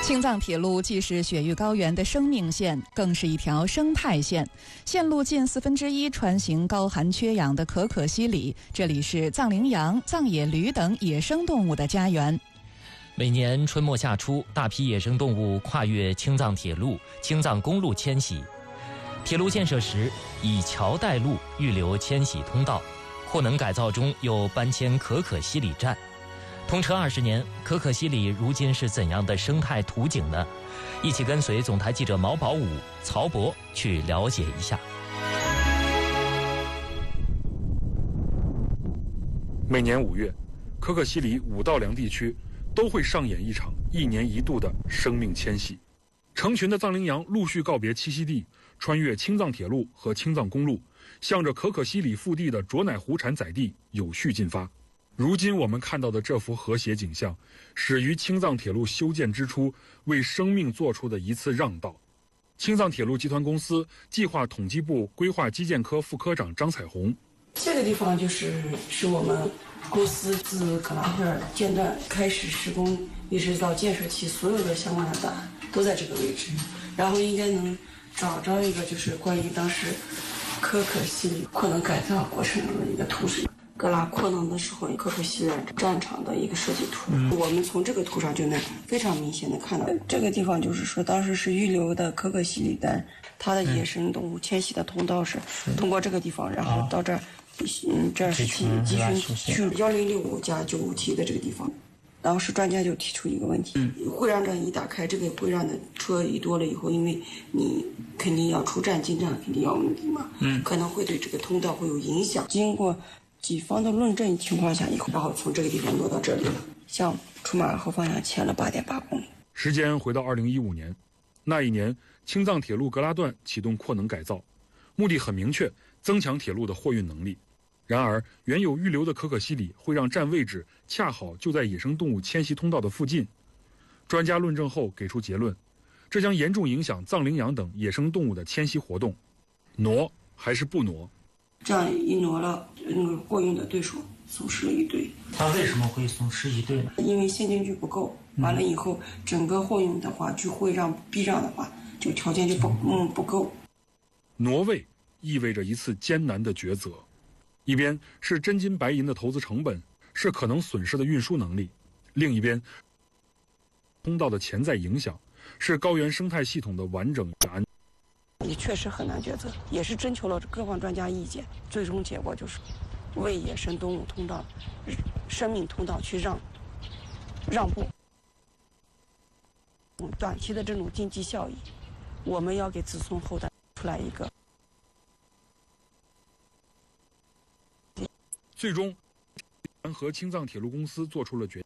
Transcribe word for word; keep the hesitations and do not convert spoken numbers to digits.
青藏铁路既是雪域高原的生命线，更是一条生态线。线路近四分之一穿行高寒缺氧的可可西里，这里是藏羚羊、藏野驴等野生动物的家园。 每年春末夏初，大批野生动物跨越青藏铁路、青藏公路迁徙。铁路建设时以桥带路，预留迁徙通道。扩能改造中又搬迁可可西里站。通车二十年，可可西里如今是怎样的生态图景呢？一起跟随总台记者毛宝武、曹博去了解一下。 每年五月，可可西里五道梁地区都会上演一场一年一度的生命迁徙。成群的藏羚羊陆续告别栖息地，穿越青藏铁路和青藏公路，向着可可西里腹地的卓乃湖产崽地有序进发。如今我们看到的这幅和谐景象，始于青藏铁路修建之初为生命做出的一次让道。青藏铁路集团公司计划统计部规划基建科副科长张彩虹， 这个地方就是是我们公司自格拉片间断开始施工一直到建设期所有的相关的档案都在这个位置，然后应该能找着一个就是关于当时可可西里扩能改造过程中的一个图纸。格拉扩能的时候，可可西里战场的一个设计图，嗯、我们从这个图上就能非常明显的看到，这个地方就是说当时是预留的可可西里的它的野生动物迁徙的通道是通过这个地方，然后到这儿，嗯，这儿是集集群去幺零六五加九五七的这个地方。当时专家就提出一个问题，嗯、会让站一打开，这个会让的车一多了以后，因为你肯定要出站进站，肯定要问题嘛，嗯，可能会对这个通道会有影响。经过几方的论证情况下以后，然后从这个地方挪到这里了，向出马尔河方向迁了八点八公里。 时间回到二零一五年，那一年青藏铁路格拉段启动扩能改造，目的很明确，增强铁路的货运能力。然而，原有预留的可可西里会让站位置恰好就在野生动物迁徙通道的附近。专家论证后给出结论，这将严重影响藏羚羊等野生动物的迁徙活动。挪还是不挪？ 这样一挪了，那个货运的对手损失了一堆。 它为什么会损失一堆呢？ 因为现金距不够，完了以后，嗯、整个货运的话就会让避让的话，就条件就不嗯不够。 挪位意味着一次艰难的抉择，一边是真金白银的投资成本，是可能损失的运输能力；另一边，通道的潜在影响，是高原生态系统的完整与安全。 也确实很难抉择，也是征求了各方专家意见，最终结果就是为野生动物通道、生命通道去让让步。短期的这种经济效益，我们要给子孙后代出来一个。 最终，和青藏铁路公司做出了决定。